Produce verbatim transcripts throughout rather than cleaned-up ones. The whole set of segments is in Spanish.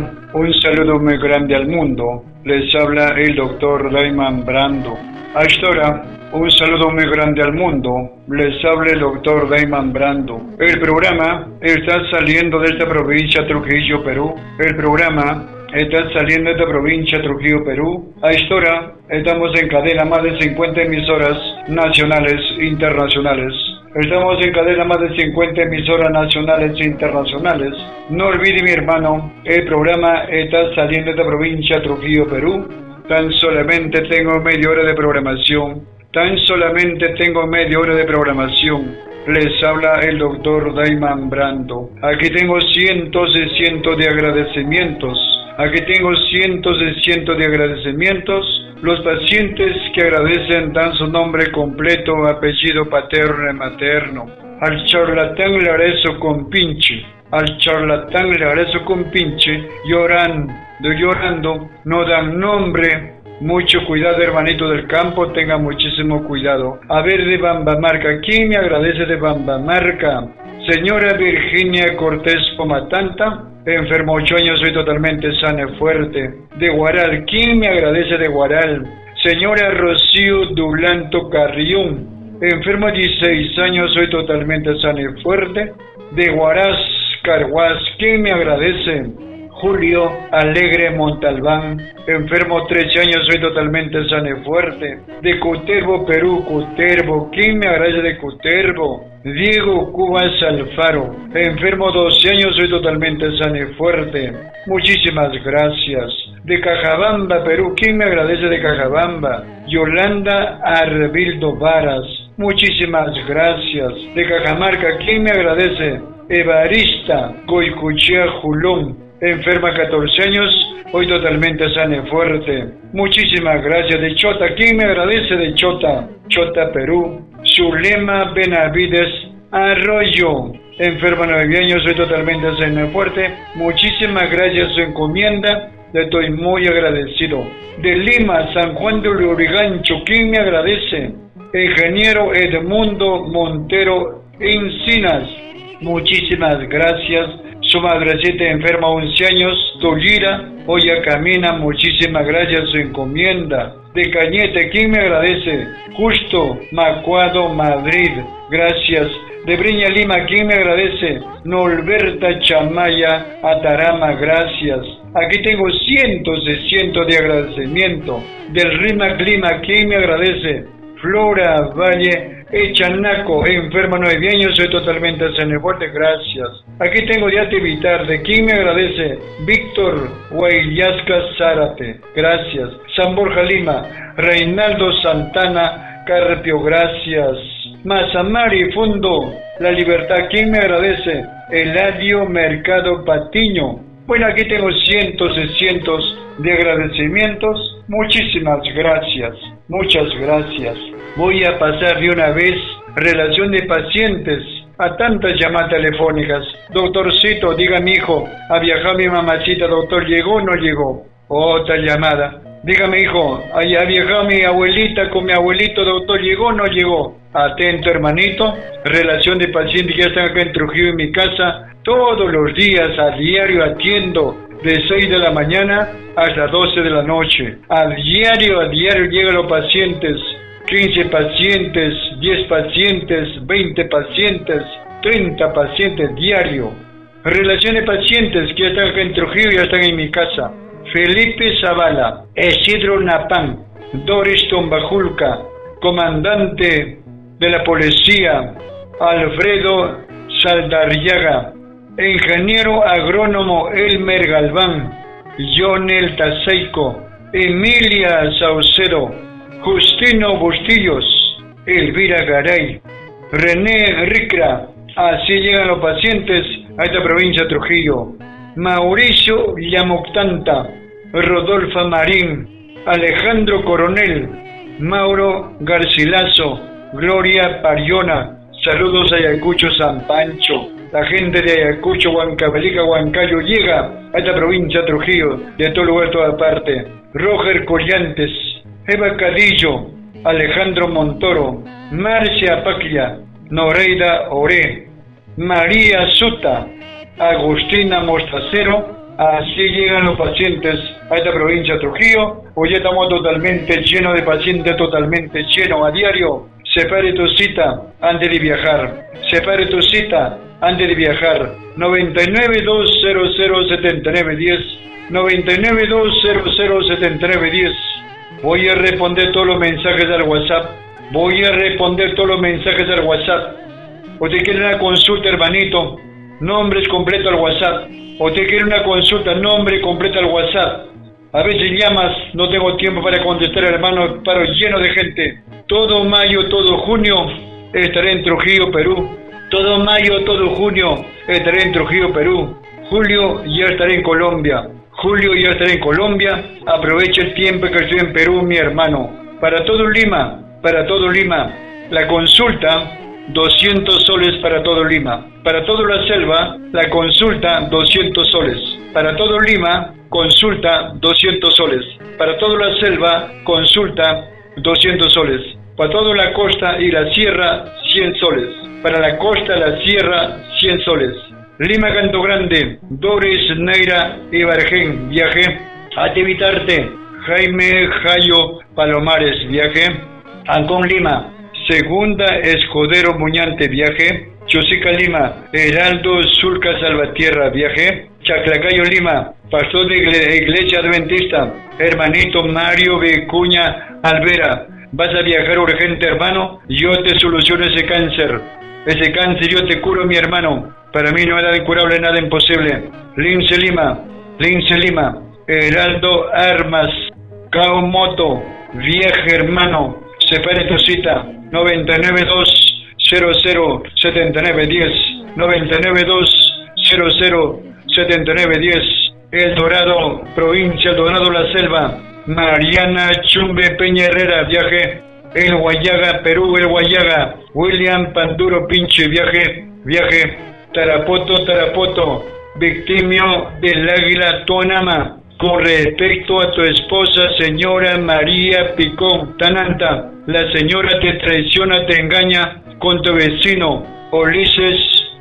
Hola, un saludo muy grande al mundo. Les habla el doctor Dayman Brando. A esta hora, un saludo muy grande al mundo. Les habla el doctor Dayman Brando. El programa está saliendo de esta provincia Trujillo, Perú. El programa está saliendo de esta provincia Trujillo, Perú. A esta hora estamos en cadena más de cincuenta emisoras nacionales e internacionales. Estamos en cadena más de cincuenta emisoras nacionales e internacionales. No olvide, mi hermano, el programa está saliendo de esta provincia Trujillo, Perú. Tan solamente tengo media hora de programación. Tan solamente tengo media hora de programación. Les habla el doctor Dayman Brando. Aquí tengo cientos y cientos de agradecimientos. Aquí tengo cientos y cientos de agradecimientos. Los pacientes que agradecen dan su nombre completo, apellido paterno y materno. Al charlatán le agradezco con pinche. Al charlatán le agradezco con pinche. Llorando, llorando, no dan nombre. Mucho cuidado, hermanito del campo, tenga muchísimo cuidado. A ver, de Bambamarca, ¿quién me agradece de Bambamarca? Señora Virginia Cortés Pomatanta, enfermo ocho años, soy totalmente sana y fuerte. De Guaral, ¿quién me agradece de Guaral? Señora Rocío Dulanto Carrión, enfermo dieciséis años, soy totalmente sana y fuerte. De Huaraz, Carhuaz, ¿quién me agradece? Julio Alegre Montalbán, enfermo trece años, soy totalmente sano y fuerte. De Cutervo, Perú, Cutervo, ¿quién me agradece de Cutervo? Diego Cubas Alfaro, enfermo doce años, soy totalmente sano y fuerte. Muchísimas gracias. De Cajabamba, Perú, ¿quién me agradece de Cajabamba? Yolanda Arbildo Varas, muchísimas gracias. De Cajamarca, ¿quién me agradece? Evarista Goicuchea Julón, enferma catorce años, hoy totalmente sana y fuerte. Muchísimas gracias. De Chota, ¿quién me agradece de Chota? Chota, Perú. Zulema Benavides Arroyo, enferma nueve años, soy totalmente sana y fuerte. Muchísimas gracias su encomienda, le estoy muy agradecido. De Lima, San Juan de Lurigancho, ¿quién me agradece? Ingeniero Edmundo Montero Encinas, muchísimas gracias. Su madrecita enferma once años, Tulira, hoy ya camina, muchísimas gracias su encomienda. De Cañete, ¿quién me agradece? Justo Macuado, Madrid, gracias. De Breña, Lima, ¿quién me agradece? Norberta Chamaya, Atarama, gracias. Aquí tengo cientos y cientos de agradecimiento. Del Rimac, Lima, ¿quién me agradece? Flora Valle Echanaco, enferma nueve años, soy totalmente sano y fuerte, gracias. Aquí tengo de Ativitar, ¿de quién me agradece? Víctor Guayasca Zárate, gracias. San Borja, Lima, Reinaldo Santana Carpio, gracias. Mazamari, Fundo La Libertad, ¿quién me agradece? Eladio Mercado Patiño. Bueno, aquí tengo cientos y cientos de agradecimientos. Muchísimas gracias, muchas gracias. Voy a pasar de una vez relación de pacientes a tantas llamadas telefónicas. Doctorcito, diga mi hijo, ha viajado mi mamacita, doctor, ¿llegó o no llegó? Otra llamada. Dígame, hijo, ha viajado mi abuelita con mi abuelito, doctor, ¿llegó o no llegó? Atento, hermanito, relación de pacientes que ya están acá en Trujillo en mi casa. Todos los días, a diario, atiendo de seis de la mañana hasta doce de la noche. A diario, a diario llegan los pacientes. quince pacientes, diez pacientes, veinte pacientes, treinta pacientes diario. Relación de pacientes que ya están acá en Trujillo y ya están en mi casa. Felipe Zavala, Isidro Napán, Doris Tombajulca, comandante de la policía, Alfredo Saldarriaga, ingeniero agrónomo Elmer Galván, Jonel Taseico, Emilia Saucedo, Justino Bustillos, Elvira Garay, René Ricra. Así llegan los pacientes a esta provincia de Trujillo. Mauricio Llamuctanta, Rodolfo Marín, Alejandro Coronel, Mauro Garcilaso, Gloria Pariona. Saludos a Ayacucho, San Pancho. La gente de Ayacucho, Huancavelica, Huancayo llega a esta provincia de Trujillo, de todo lugar, toda parte. Roger Collantes, Eva Cadillo, Alejandro Montoro, Marcia Paclia, Noreida Oré, María Suta, Agustina Mostacero, Así llegan los pacientes a esta provincia de Trujillo. Hoy ya estamos totalmente llenos de pacientes, totalmente llenos a diario. Separe tu cita antes de viajar. Separe tu cita antes de viajar. noventa y nueve, doscientos setenta y nueve diez. noventa y nueve, doscientos setenta y nueve diez. Voy a responder todos los mensajes al WhatsApp. Voy a responder todos los mensajes al WhatsApp. Usted quiere una consulta, hermanito, nombres completos al WhatsApp. Usted quiere una consulta, nombre completo al WhatsApp. A veces llamas, no tengo tiempo para contestar, hermano, paro lleno de gente. Todo mayo, todo junio estaré en Trujillo, Perú. Todo mayo, todo junio estaré en Trujillo, Perú. Julio ya estaré en Colombia. Julio ya estaré en Colombia. Aprovecha el tiempo que estoy en Perú, mi hermano. Para todo Lima, para todo Lima. La consulta, doscientos soles para todo Lima. Para toda la selva, la consulta, doscientos soles. Para todo Lima, consulta, doscientos soles. Para toda la selva, consulta, doscientos soles. Para toda la costa y la sierra, cien soles. Para la costa, la sierra, cien soles. Lima, Canto Grande, Doris, Neira y Bargen, viaje. Ativitarte, Jaime, Jayo, Palomares, viaje. Ancón, Lima, Segunda, Escudero, Muñante, viaje. Chosica, Lima, Heraldo, Surca, Salvatierra, viaje. Chaclacayo, Lima, Pastor de Iglesia Adventista, hermanito Mario Vicuña Alvera. Vas a viajar urgente, hermano. Yo te soluciono ese cáncer. Ese cáncer yo te curo, mi hermano. Para mí no hay nada incurable, nada imposible. Lince Lima, Lince Lima, Heraldo Armas, Cao Moto, viaje, hermano. Separe tu cita. noventa y nueve, doscientos setenta y nueve diez. noventa y nueve, doscientos setenta y nueve diez. El Dorado, provincia El Dorado, La Selva. Mariana Chumbe Peña Herrera, viaje. El Guayaga, Perú, El Guayaga. William Panduro Pinche, viaje, viaje. Tarapoto, Tarapoto, victimio del Águila Tonama. Con respecto a tu esposa, señora María Picón Tananta, la señora te traiciona, te engaña con tu vecino Ulises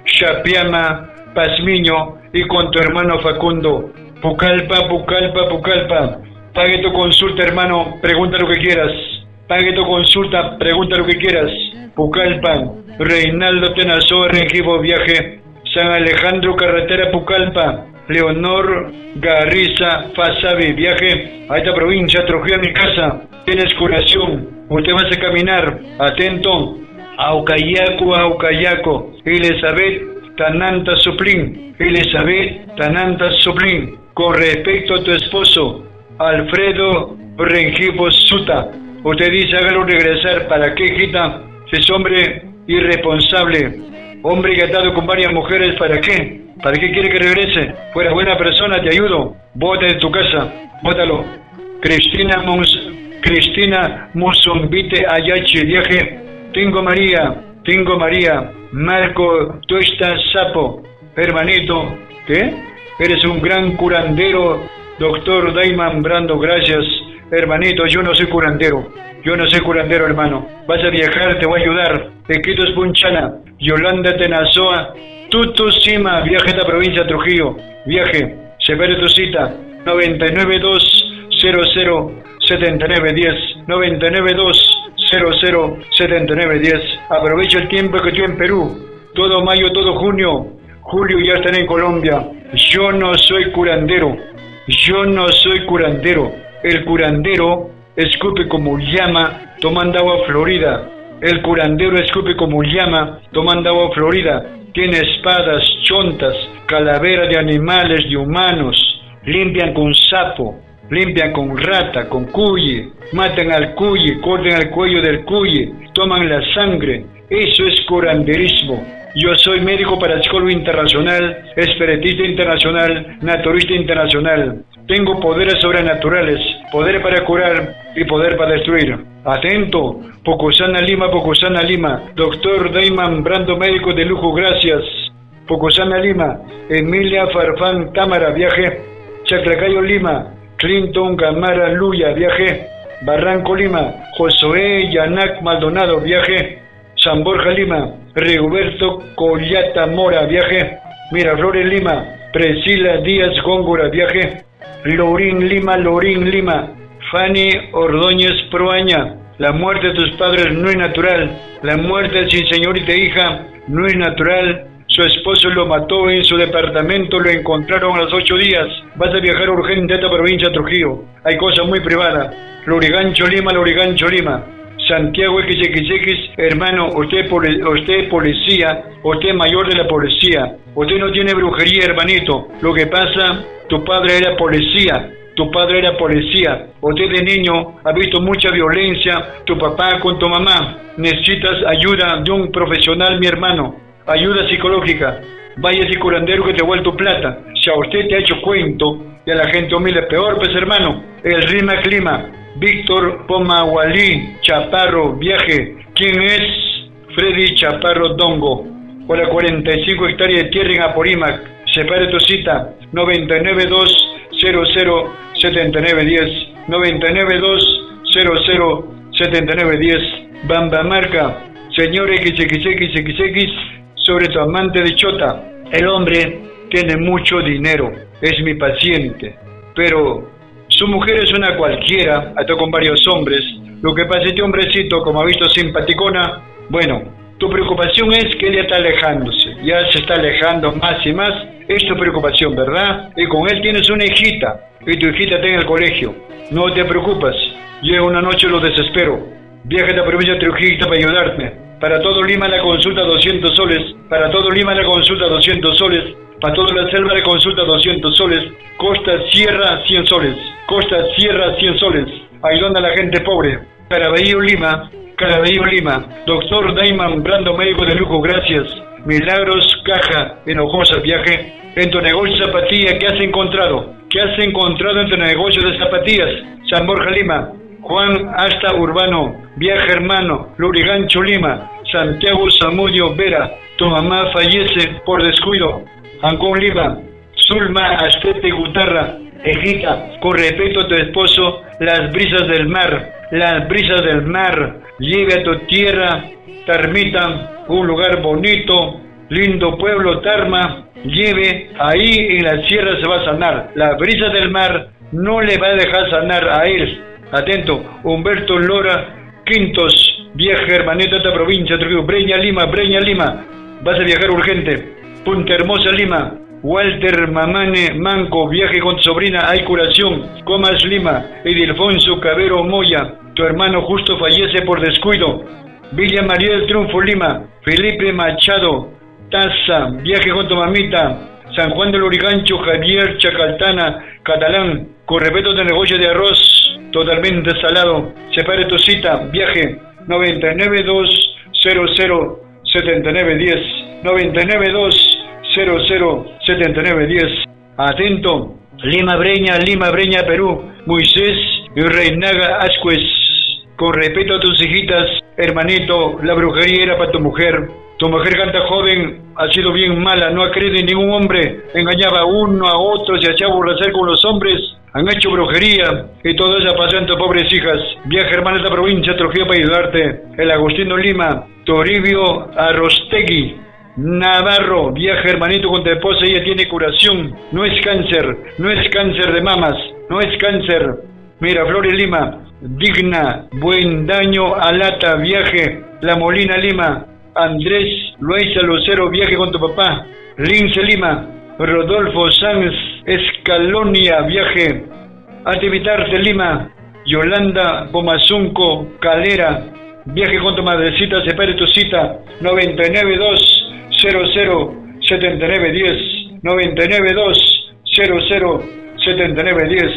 Chapiama Pazmiño y con tu hermano Facundo. Pucallpa, Pucallpa, Pucallpa. Pague tu consulta, hermano, pregunta lo que quieras. Pague tu consulta, pregunta lo que quieras. Pucallpa, Reinaldo Tenazoa, Rengibo, viaje. San Alejandro, carretera Pucallpa. Leonor Garriza Fasabi, viaje a esta provincia, Trujillo, mi casa. Tienes curación. Usted va a caminar, atento. Aucayaco, Aucayaco. Elizabeth Tananta Suplín. Elizabeth Tananta Suplín. Con respecto a tu esposo, Alfredo Rengibo Suta. Usted dice, hágalo regresar. ¿Para qué, hijita? Si es hombre irresponsable. Hombre que ha estado con varias mujeres, ¿para qué? ¿Para qué quiere que regrese? Fuera buena persona, te ayudo. Bota de tu casa, bótalo. Cristina Mons, Cristina Musumbite Ayachi, viaje. Tingo María, Tingo María. Marco Tuesta Sapo, hermanito. ¿Qué? Eres un gran curandero, doctor Daiman Brando, gracias. Hermanito, yo no soy curandero. Yo no soy curandero, hermano. Vas a viajar, te voy a ayudar. Equitos Punchana, Yolanda Tenazoa, Tutu Sima, viaje a esta provincia de Trujillo. Viaje, separe tu cita. noventa y nueve, doscientos setenta y nueve diez. noventa y nueve, doscientos setenta y nueve diez. Aprovecho el tiempo que estoy en Perú. Todo mayo, todo junio. Julio ya estaré en Colombia. Yo no soy curandero. Yo no soy curandero. El curandero escupe como llama tomando agua florida. El curandero escupe como llama tomando agua florida. Tiene espadas, chontas, calaveras de animales, de humanos. Limpian con sapo, limpian con rata, con cuye. Matan al cuye, cortan el cuello del cuye, toman la sangre. Eso es curanderismo. Yo soy médico parapsicólogo internacional, espiritista internacional, naturista internacional. Tengo poderes sobrenaturales, poder para curar y poder para destruir. Atento, Pocosana Lima, Pocosana Lima. Doctor Daiman Brando, médico de lujo, gracias. Pocosana Lima. Emilia Farfán Támara, viaje. Chaclacayo Lima. Clinton Camara Luya, viaje. Barranco Lima. Josué Yanac Maldonado, viaje. San Borja Lima. Rigoberto Collata Mora, viaje. Miraflores Lima. Priscila Díaz Góngora, viaje. Lorín Lima, Lorín Lima. Fanny Ordóñez Proaña, la muerte de tus padres no es natural. La muerte de su señorita hija no es natural. Su esposo lo mató en su departamento, lo encontraron a los ocho días. Vas a viajar urgente a esta provincia de Trujillo. Hay cosas muy privadas. Lurigancho Lima, Lurigancho Lima. Santiago X X X, hermano, usted, poli usted policía, usted mayor de la policía. Usted no tiene brujería, hermanito. Lo que pasa, tu padre era policía. Tu padre era policía. Usted de niño ha visto mucha violencia. Tu papá con tu mamá. Necesitas ayuda de un profesional, mi hermano. Ayuda psicológica. Vaya ese curandero que te ha vuelto plata. Si a usted te ha hecho cuento y a la gente humilde peor, pues hermano. El Rima Clima. Víctor Pomahualí Chaparro, viaje. ¿Quién es? Freddy Chaparro Dongo. Por la cuarenta y cinco hectáreas de tierra en Apurímac. Separe tu cita. noventa y nueve dos cero cero setenta y nueve diez. noventa y nueve dos cero cero setenta y nueve diez. Bambamarca. Señor X X X X X. Sobre tu amante de Chota. El hombre tiene mucho dinero. Es mi paciente. Pero su mujer es una cualquiera, hasta con varios hombres. Lo que pasa es que este hombrecito, como ha visto simpaticona, bueno, tu preocupación es que ella está alejándose. Ya se está alejando más y más. Es tu preocupación, ¿verdad? Y con él tienes una hijita. Y tu hijita está en el colegio. No te preocupas. Yo una noche lo desespero. Viaja a la provincia de Trujillo para ayudarme. Para todo Lima la consulta doscientos soles. Para todo Lima la consulta doscientos soles. Para toda la selva la consulta doscientos soles. Costa Sierra cien soles. Costa Sierra cien soles. Ayudando a la gente pobre. Caraballo Lima. Caraballo Lima. Doctor Dayman Brando, médico de lujo, gracias. Milagros Caja, Hinojosa, viaje. En tu negocio de zapatillas, ¿qué has encontrado? ¿Qué has encontrado en tu negocio de zapatillas? San Borja Lima. Juan Hasta Urbano, viaje hermano. Lurigancho Lima. Santiago Zamudio Vera. Tu mamá fallece por descuido. Ancón Lima. Zulma Astete Gutarra. Ejita, con respeto a tu esposo, las brisas del mar, las brisas del mar, lleve a tu tierra, Tarmita, un lugar bonito, lindo pueblo, Tarma, lleve, ahí en la sierra se va a sanar. Las brisas del mar no le va a dejar sanar a él. Atento, Humberto Lora Quintos, viaje hermanito a esta provincia, Trujillo, Breña Lima, Breña Lima, vas a viajar urgente. Punta Hermosa Lima. Walter Mamane Manco, viaje con tu sobrina, hay curación. Comas Lima. Edilfonso Cabero Moya, tu hermano justo fallece por descuido. Villa María del Triunfo Lima. Felipe Machado Taza, viaje con tu mamita. San Juan del Lurigancho, Javier Chacaltana Catalán, con respeto de negocio de arroz totalmente salado. Separe tu cita, viaje noventa y nueve dos cero cero setenta y nueve diez. noventa y nueve dos cero cero setenta y nueve diez. Atento, Lima Breña, Lima Breña, Perú. Moisés y Reinaga Ascuez, con respeto a tus hijitas, hermanito, la brujería era para tu mujer. Tu mujer canta joven, ha sido bien mala, no ha creído en ningún hombre, engañaba a uno, a otro, se hacía aborrecer con los hombres, han hecho brujería y todo eso pasó en tus pobres hijas. Viaja hermana a esta provincia, Trujillo, para ayudarte. El Agustino Lima, Toribio Arrostegui Navarro, viaja hermanito con tu esposa, ella tiene curación, no es cáncer, no es cáncer de mamas, no es cáncer. Miraflores Lima, Digna, Buen Daño Alata, viaje. La Molina Lima, Andrés Luisa Lucero, viaje con tu papá. Lince Lima, Rodolfo Sanz Escalonia, viaje. Activitarte Lima, Yolanda Bomazunco Calera, viaje con tu madrecita, separe tu cita. Noventa y nueve dos cero cero setenta y nueve diez. Noventa y nueve dos cero cero setenta y nueve diez.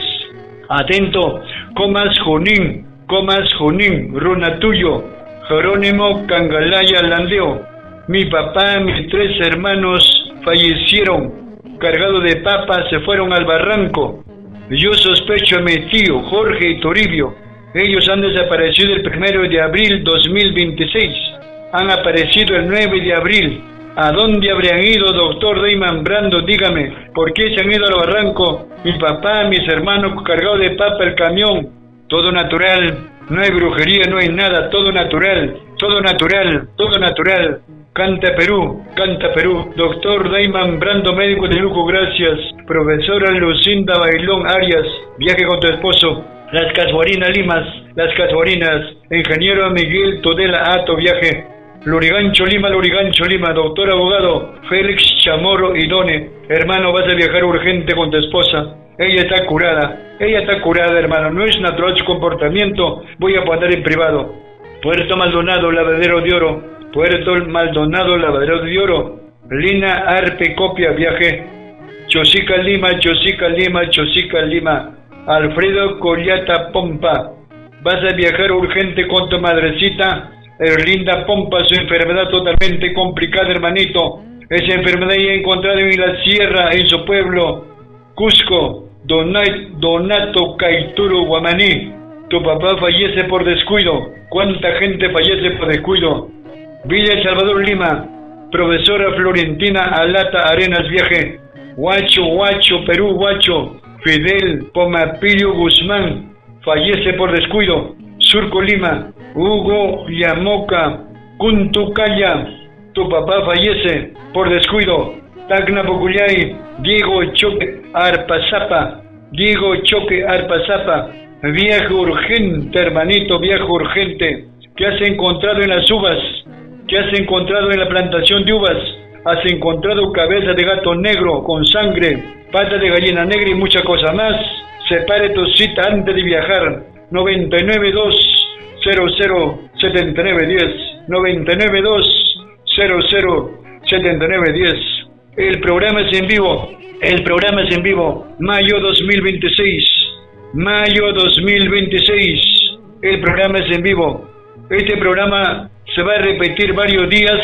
Atento, Comas Junín, Comas Junín, Runa Tuyo, Jerónimo Cangalaya Landeo. Mi papá, mis tres hermanos fallecieron, cargados de papas, se fueron al barranco. Yo sospecho a mi tío, Jorge y Toribio. Ellos han desaparecido el primero de abril dos mil veintiséis. Han aparecido el nueve de abril. ¿A dónde habrían ido, doctor Dayman Brando? Dígame, ¿por qué se han ido al barranco? Mi papá, mis hermanos, cargados de papa el camión. Todo natural, no hay brujería, no hay nada, todo natural, todo natural, todo natural. Canta Perú, canta Perú. Doctor Dayman Brando, médico de lujo, gracias. Profesora Lucinda Bailón Arias, viaje con tu esposo. Las Casuarinas Limas, las Casuarinas. Ingeniero Miguel Tudela Ato, viaje. Lurigancho Lima, Lurigancho Lima. Doctor abogado Félix Chamorro Idone. Hermano, vas a viajar urgente con tu esposa. Ella está curada, ella está curada, hermano. No es natural su comportamiento. Voy a poner en privado. Puerto Maldonado, Lavadero de Oro. Puerto Maldonado, Lavadero de Oro. Lina Arpe Copia, viaje. Chosica Lima, Chosica Lima, Chosica Lima. Alfredo Collata Pompa, vas a viajar urgente con tu madrecita. Erlinda Pompa, su enfermedad totalmente complicada, hermanito. Esa enfermedad ya encontrada en la sierra, en su pueblo, Cusco. Donato Caituro Guamaní, tu papá fallece por descuido. ¿Cuánta gente fallece por descuido? Villa Salvador Lima, profesora Florentina Alata Arenas, viaje. Huacho, Huacho, Perú, Huacho. Fidel Pomapillo Guzmán, fallece por descuido. Surco Lima, Hugo Yamoca Cuntucaya, tu papá fallece por descuido. Tacna Pocuyay, Diego Choque Arpazapa, Diego Choque Arpazapa, viaje urgente, hermanito, viaje urgente. ¿Qué has encontrado en las uvas? ¿Qué has encontrado en la plantación de uvas? Has encontrado cabeza de gato negro con sangre, pata de gallina negra y muchas cosas más. Separe tu cita antes de viajar. noventa y nueve dos cero cero setenta y nueve diez, noventa y nueve dos cero cero setenta y nueve diez. El programa es en vivo, el programa es en vivo. Mayo dos mil veintiséis, mayo dos mil veintiséis, el programa es en vivo. Este programa se va a repetir varios días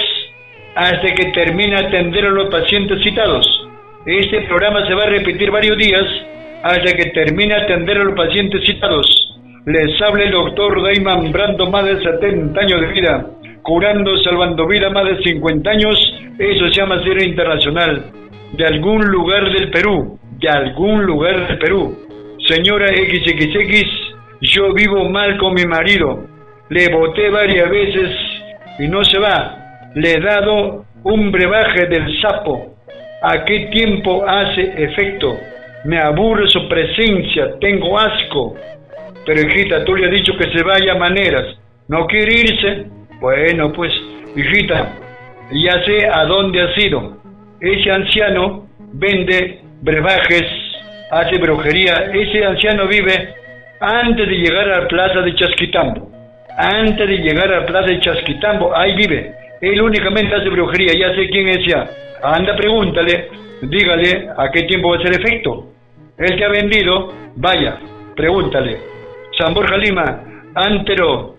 hasta que termine atender a los pacientes citados. Este programa se va a repetir varios días hasta que termine atender a los pacientes citados. Les habla el doctor Dayman Brando, más de setenta años de vida, curando, salvando vida, más de cincuenta años. Eso se llama ser internacional. De algún lugar del Perú, de algún lugar del Perú. Señora equis equis equis, yo vivo mal con mi marido. Le boté varias veces y no se va. Le he dado un brebaje del sapo. ¿A qué tiempo hace efecto? Me aburre su presencia, tengo asco. Pero hijita, tú le has dicho que se vaya a maneras. ¿No quiere irse? Bueno, pues, hijita, ya sé a dónde has ido. Ese anciano vende brebajes, hace brujería. Ese anciano vive antes de llegar a la plaza de Chasquitambo. Antes de llegar a la plaza de Chasquitambo, ahí vive. Él únicamente hace brujería, ya sé quién es ya. Anda, pregúntale, dígale a qué tiempo va a hacer efecto. Él que ha vendido, vaya, pregúntale. San Borja Lima, Antero,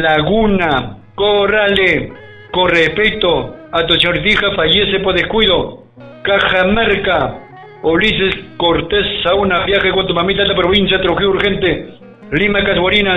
Laguna, Corrale, Correpeto, Atochordija fallece por descuido. Cajamarca, Ulises Cortés Sauna, viaje con tu mamita a la provincia, Trujillo urgente. Lima Casuarinas,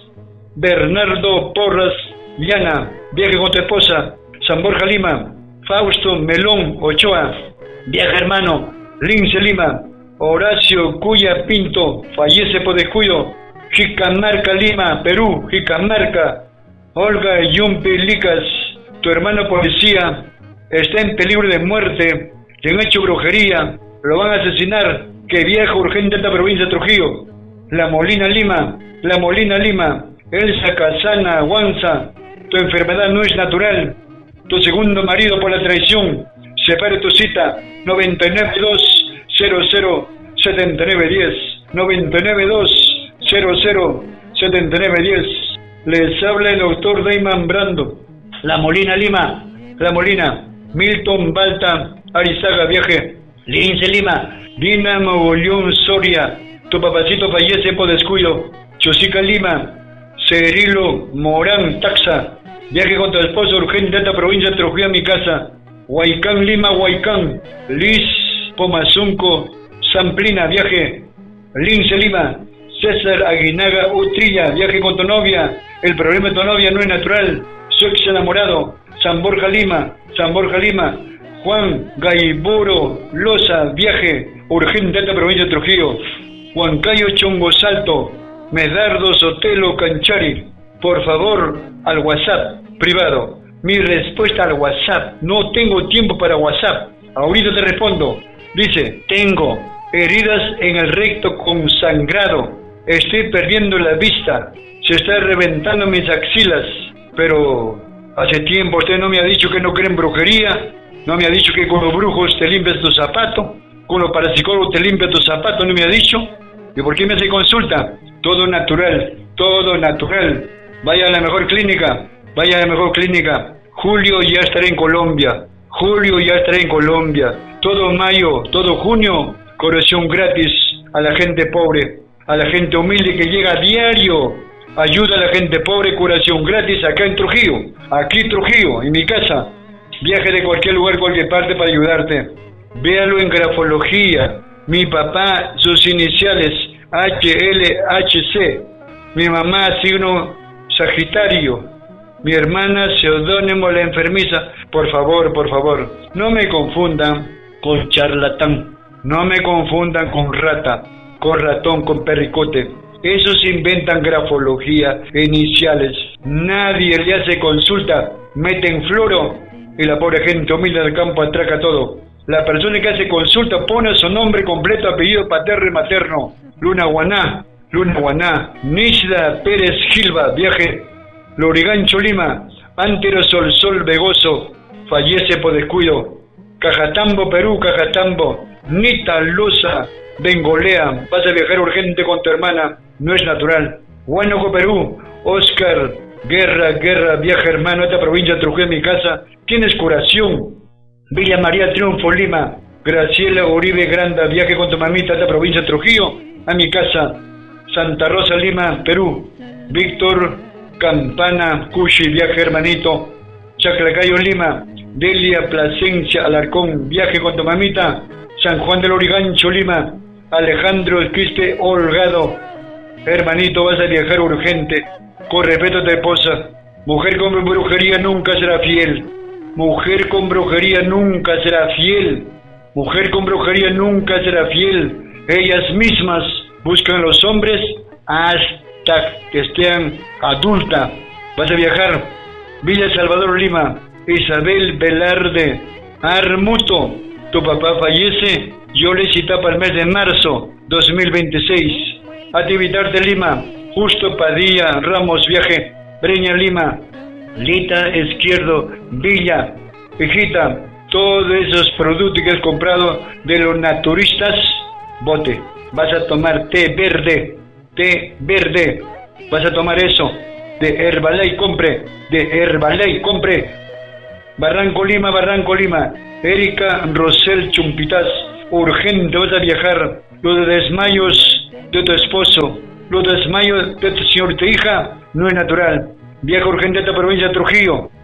Bernardo Porras Llana, viaje con tu esposa. San Borja Lima, Fausto Melón Ochoa, viaje hermano. Lince Lima, Horacio Cuya Pinto, fallece por descuido. Jicamarca Lima, Perú, Jicamarca. Olga Yumpi Licas, tu hermano policía está en peligro de muerte, le han hecho brujería, lo van a asesinar, que viaja urgente a esta provincia de Trujillo. La Molina Lima, La Molina Lima, Elsa Casana Guanza, tu enfermedad no es natural, tu segundo marido por la traición, separe tu cita. Noventa y nueve dos cero cero setenta y nueve diez, noventa y nueve dos cero cero setenta y nueve diez. Les habla el doctor Dayman Brando. La Molina Lima, La Molina, Milton Balta Arizaga, viaje. Lince Lima, Dina Mogollón Soria, tu papacito fallece por descuido. Chosica Lima, Cerilo Morán Taxa, viaje con tu esposo urgente a esta provincia de Trujillo a mi casa. Huaycán Lima, Huaycán, Liz Pomazunco Samplina, viaje. Lince Lima, César Aguinaga Utrilla, viaje con tu novia. El problema de tu novia no es natural, su ex enamorado. San Borja Lima, San Borja Lima, Juan Gaiboro Loza, viaje urgente a esta provincia de Trujillo. Huancayo Chongo Salto, Medardo Sotelo Canchari, por favor al WhatsApp privado mi respuesta al WhatsApp. No tengo tiempo para WhatsApp. Ahorita te respondo. Dice, tengo heridas en el recto con sangrado. Estoy perdiendo la vista. Se está reventando mis axilas. Pero hace tiempo usted no me ha dicho que no cree en brujería. No me ha dicho que con los brujos te limpias tu zapato. Con los parapsicólogos te limpias tu zapato. No me ha dicho. ¿Y por qué me hace consulta? Todo natural. Todo natural. Vaya a la mejor clínica. Vaya a la mejor clínica. Julio ya estaré en Colombia. Julio ya estaré en Colombia. Todo mayo, todo junio, curación gratis a la gente pobre, a la gente humilde que llega a diario. Ayuda a la gente pobre, curación gratis acá en Trujillo. Aquí Trujillo, en mi casa. Viaje de cualquier lugar, cualquier parte para ayudarte. Véalo en grafología. Mi papá, sus iniciales, H L H C. Mi mamá, signo Sagitario. Mi hermana, seudónimo la enfermiza. Por favor, por favor, no me confundan con charlatán. No me confundan con rata, con ratón, con perricote. Esos inventan grafología, iniciales. Nadie le hace consulta. Meten floro y la pobre gente humilde del campo atraca todo. La persona que hace consulta pone su nombre completo, apellido paterno y materno. Luna Guaná, Luna Guaná, Nishda Pérez Gilba, viaje. Lorigancho Lima, Antero Sol Sol Vegoso, fallece por descuido. Cajatambo, Perú, Cajatambo, Nita Loza, Bengolea, vas a viajar urgente con tu hermana, no es natural. Huánuco, Perú, Oscar, Guerra, Guerra, viaja hermano a esta provincia, Trujillo, mi casa, tienes curación. Villa María Triunfo, Lima, Graciela Uribe Granda, viaje con tu mamita a esta provincia, Trujillo, a mi casa. Santa Rosa, Lima, Perú, Víctor Campana, Cushi, viaje hermanito. Chaclacayo, Lima, Delia Plasencia, Alarcón, viaje con tu mamita. San Juan del Origancho, Lima, Alejandro Quispe Holgado, hermanito, vas a viajar urgente. Con respeto a tu esposa. Mujer con brujería nunca será fiel. Mujer con brujería nunca será fiel. Mujer con brujería nunca será fiel. Ellas mismas buscan a los hombres hasta que estén adulta. Vas a viajar. Villa Salvador, Lima, Isabel Velarde Armuto, tu papá fallece, yo le cita para el mes de marzo dos mil veintiséis. Activitarte, Lima, Justo Padilla Ramos, viaje, Breña, Lima, Lita Izquierdo, Villa, hijita, todos esos productos que has comprado de los naturistas, bote, vas a tomar té verde, té verde, vas a tomar eso, de Herbalife, compre, de Herbalife, compre. Barranco Lima, Barranco Lima, Erika Rosel Chumpitas, urgente, vas a viajar. Los desmayos de tu esposo, los desmayos de tu señorita hija, no es natural. Viaja urgente a esta provincia de Trujillo.